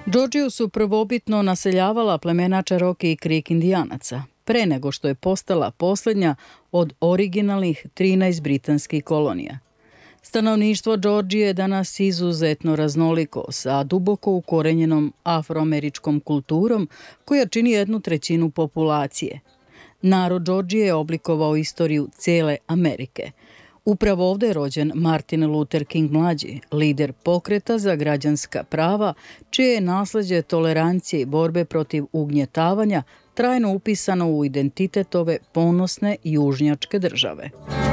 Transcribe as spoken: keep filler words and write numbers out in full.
Džordžiju su prvobitno naseljavala plemena Čeroki i Krik indijanaca, pre nego što je postala posljednja od originalnih trinaest britanskih kolonija. Stanovništvo Džordžije je danas izuzetno raznoliko, sa duboko ukorenjenom afroameričkom kulturom koja čini jednu trećinu populacije. Narod Džordžije je oblikovao istoriju cijele Amerike. Upravo ovdje je rođen Martin Luther King mlađi, lider pokreta za građanska prava, čije je nasljeđe tolerancije i borbe protiv ugnjetavanja trajno upisano u identitet ove ponosne južnjačke države.